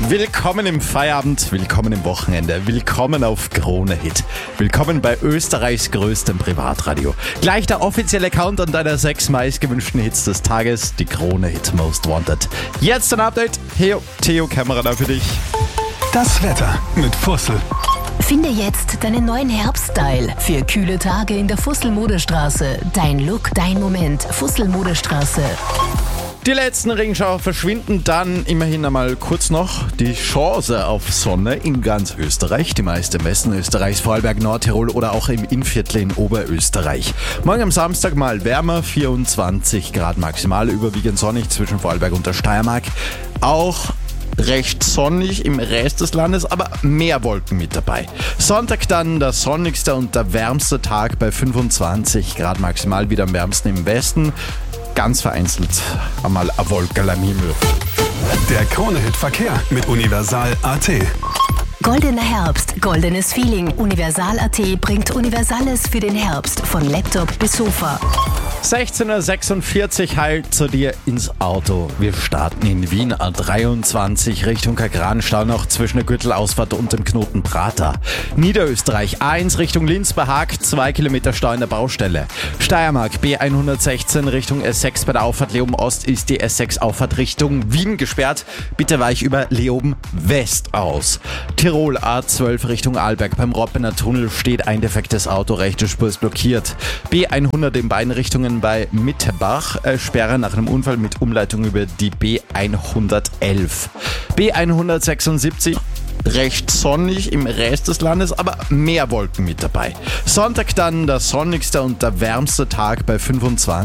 Willkommen im Feierabend, willkommen im Wochenende, willkommen auf Krone Hit. Willkommen bei Österreichs größtem Privatradio. Gleich der offizielle Countdown deiner 6 meistgewünschten Hits des Tages, die Krone Hit Most Wanted. Jetzt ein Update, Theo Kämmerer da für dich. Das Wetter mit Fussel. Finde jetzt deinen neuen Herbststyle für kühle Tage in der Fussel-Modestraße. Dein Look, dein Moment. Fussel-Modestraße. Die letzten Regenschauer verschwinden, dann immerhin einmal kurz noch die Chance auf Sonne in ganz Österreich. Die meisten im Westen Österreichs, Vorarlberg, Nordtirol oder auch im Innviertel in Oberösterreich. Morgen am Samstag mal wärmer, 24 Grad maximal, überwiegend sonnig zwischen Vorarlberg und der Steiermark. Auch recht sonnig im Rest des Landes, aber mehr Wolken mit dabei. Sonntag dann der sonnigste und der wärmste Tag bei 25 Grad maximal, wieder am wärmsten im Westen. Ganz vereinzelt einmal eine Wolke am Himmel. Der Krone-Hit Verkehr mit Universal.at. Goldener Herbst, goldenes Feeling. Universal.at bringt Universales für den Herbst. Von Laptop bis Sofa. 16.46 Uhr halt zu dir ins Auto. Wir starten in Wien A23 Richtung Kagranstau noch zwischen der Gürtelausfahrt und dem Knoten Prater. Niederösterreich A1 Richtung Linz bei Haag, 2 Kilometer Stau in der Baustelle. Steiermark B116 Richtung S6 bei der Auffahrt Leoben Ost ist die S6 Auffahrt Richtung Wien gesperrt. Bitte weich über Leoben West aus. Tirol A12 Richtung Arlberg beim Roppener Tunnel steht ein defektes Auto, rechte Spur ist blockiert. B100 in beiden Richtungen bei Mittebach, Sperre nach einem Unfall mit Umleitung über die B111. B176 recht sonnig im Rest des Landes, aber mehr Wolken mit dabei. Sonntag dann der sonnigste und der wärmste Tag bei 25